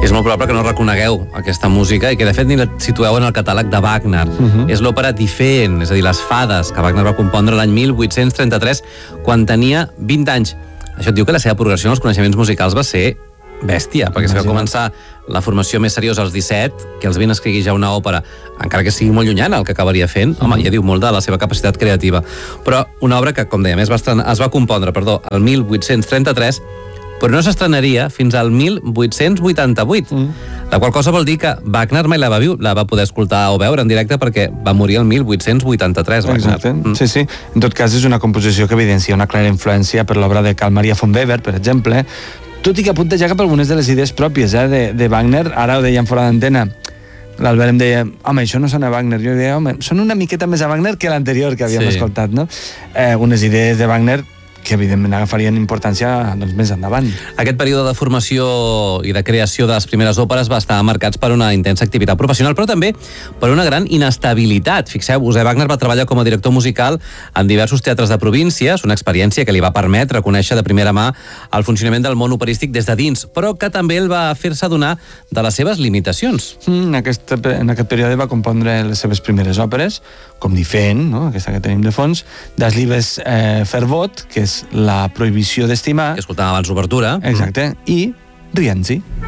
És molt probable que no reconegueu aquesta música i que, de fet, ni la situeu en el catàleg de Wagner. És l'òpera Die Feen, és a dir, Les Fades, que Wagner va compondre l'any 1833, quan tenia 20 anys. Això et diu que la seva progressió en els coneixements musicals va ser bèstia, perquè si va començar la formació més seriosa als 17, que els 20 escrigui ja una òpera, encara que sigui molt llunyana el que acabaria fent, home, ja diu molt de la seva capacitat creativa. Però una obra que, com dèiem, es va compondre el 1833, però no s'estrenaria fins al 1888, la qual cosa vol dir que Wagner mai la va poder escoltar o veure en directe perquè va morir el 1883, Wagner. Exacte, sí. En tot cas, és una composició que evidencia una clara influència per l'obra de Carl Maria von Weber, per exemple, tot i que punteja cap algunes de les idees pròpies de Wagner. Ara ho dèiem fora d'antena, l'Albert em deia, home, això no sona a Wagner. Jo deia, home, són una miqueta més a Wagner que l'anterior que havíem escoltat, no? Unes idees de Wagner que evidentment agafarien importància més endavant. Aquest període de formació i de creació de les primeres òperes va estar marcats per una intensa activitat professional, però també per una gran inestabilitat. Fixeu-vos, Wagner va treballar com a director musical en diversos teatres de províncies, una experiència que li va permetre conèixer de primera mà el funcionament del món operístic des de dins, però que també el va fer-se adonar de les seves limitacions. En aquest període va compondre les seves primeres òperes, com Die Feen, no? Aquesta que tenim de fons, Das Liebes Verbot, que és la prohibició d'estimar. Que escoltàvem abans l'obertura. Exacte, i Rienzi.